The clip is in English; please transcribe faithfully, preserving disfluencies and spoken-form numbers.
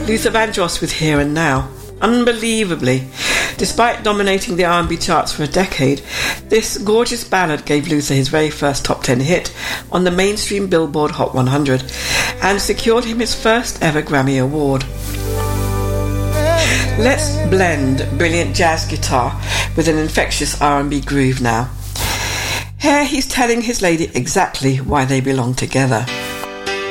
Luther Vandross with Here and Now. Unbelievably, despite dominating the R and B charts for a decade, this gorgeous ballad gave Luther his very first top ten hit on the mainstream Billboard Hot one hundred and secured him his first ever Grammy Award. Let's blend brilliant jazz guitar with an infectious R and B groove now. Here he's telling his lady exactly why they belong together.